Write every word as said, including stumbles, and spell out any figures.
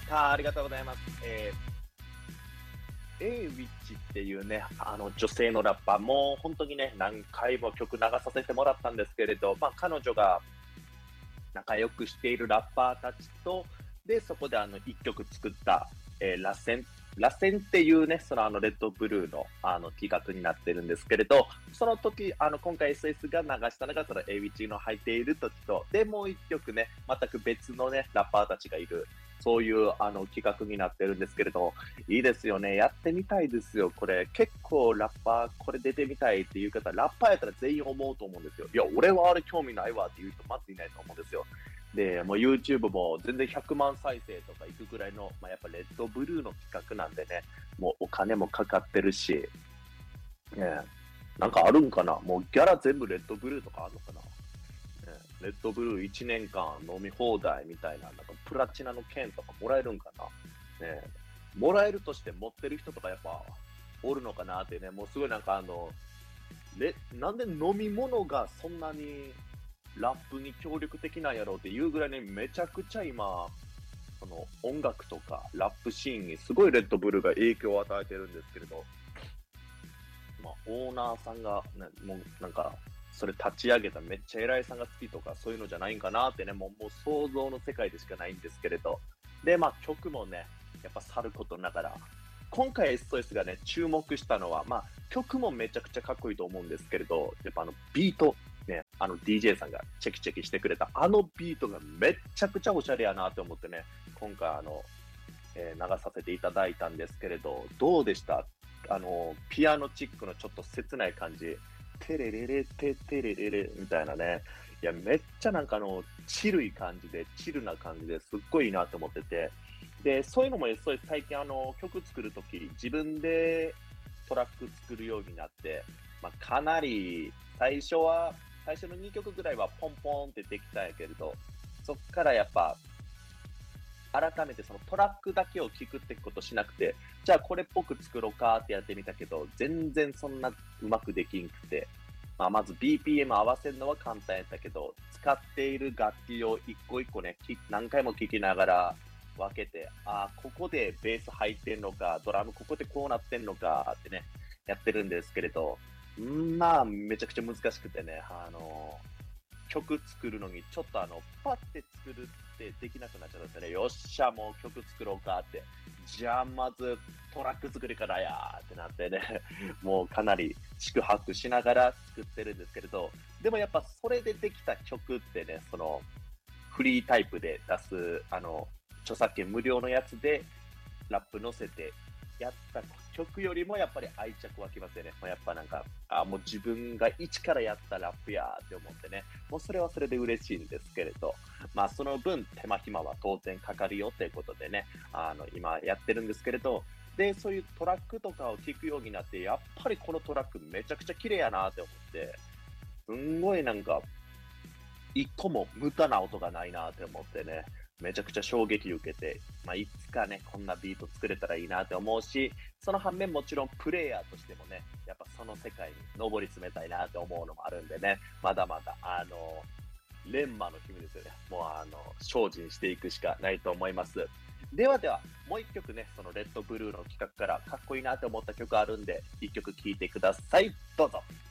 あ、ありがとうございます。えー、エイウィッチっていうね、あの女性のラッパー、もう本当にね、何回も曲流させてもらったんですけれど、まあ彼女が仲良くしているラッパーたちと、で、そこであの一曲作った、えー、螺旋、螺旋っていうね、そのあのレッドブルーのあの企画になってるんですけれど、その時、あの今回 エスエス が流したのがその エーウィッチの入っている時と、で、もう一曲ね、全く別のね、ラッパーたちがいる、そういうあの企画になってるんですけれど、いいですよね。やってみたいですよ。これ結構ラッパーこれ出てみたいっていう方、ラッパーやったら全員思うと思うんですよ。いや、俺はあれ興味ないわっていう人まずいないと思うんですよ。で、もう YouTube も全然ひゃくまん再生とかいくぐらいの、まあ、やっぱレッドブルーの企画なんでね、もうお金もかかってるし、ね、なんかあるんかな、もうギャラ全部レッドブルーとかあるのかな、ね、レッドブルーいちねんかん飲み放題みたいな、なんかプラチナの券とかもらえるんかな、ね、もらえるとして持ってる人とかやっぱおるのかなってね、もうすごいなんかあの、レなんで飲み物がそんなにラップに協力的なんやろうっていうぐらいね、めちゃくちゃ今、その音楽とかラップシーンにすごいレッドブルーが影響を与えてるんですけれど、まあ、オーナーさんが、ね、もうなんか、それ立ち上げためっちゃ偉いさんが好きとかそういうのじゃないんかなってね、もうもう想像の世界でしかないんですけれど。で、まあ曲もね、やっぱさることながら、今回 エスオエス がね、注目したのは、まあ曲もめちゃくちゃかっこいいと思うんですけれど、やっぱあのビート、ね、あの ディージェー さんがチェキチェキしてくれたあのビートがめっちゃくちゃおしゃれやなって思ってね、今回あの、えー流させていただいたんですけれど、どうでした？あの、ピアノチックのちょっと切ない感じ、テレレレテテレレレみたいなね。いや、めっちゃなんかあの、チルい感じで、チルな感じですっごいいいなと思ってて。で、そういうのも エスオエス 最近あの、曲作るとき、自分でトラック作るようになって、まあ、かなり、最初は、最初のにきょくぐらいはポンポンってできたんやけれど、そっからやっぱ、改めてそのトラックだけを聞くってことしなくて、じゃあこれっぽく作ろうかってやってみたけど、全然そんなうまくできんくて、まあ、まず ビーピーエム 合わせるのは簡単やったけど、使っている楽器を一個一個ね、き何回も聴きながら分けて、ああ、ここでベース入ってんのか、ドラムここでこうなってんのかってね、やってるんですけれど、んまあ、めちゃくちゃ難しくてね、あの曲作るのに、ちょっとあの、パッて作るってできなくなっちゃったんですよね。よっしゃ、もう曲作ろうかって。じゃあ、まずトラック作りからやーってなってね、もうかなり宿泊しながら作ってるんですけれど、でもやっぱそれでできた曲ってね、その、フリータイプで出す、あの、著作権無料のやつでラップ乗せてやった曲よりもやっぱり愛着湧きますよね。もうやっぱなんか、あもう自分が一からやったラップやーって思ってね、もうそれはそれで嬉しいんですけれど、まあその分手間暇は当然かかるよっていうことでね、あの今やってるんですけれど、で、そういうトラックとかを聞くようになって、やっぱりこのトラックめちゃくちゃ綺麗やなって思って、すんごいなんか一個も無駄な音がないなって思ってね、めちゃくちゃ衝撃受けて、まあ、いつかね、こんなビート作れたらいいなって思うし、その反面もちろんプレイヤーとしてもね、やっぱその世界に上り詰めたいなって思うのもあるんでね、まだまだ、あの、錬磨の君ですよね。もうあの、精進していくしかないと思います。ではでは、もう一曲ね、そのレッドブルーの企画からかっこいいなって思った曲あるんで、一曲聴いてください。どうぞ。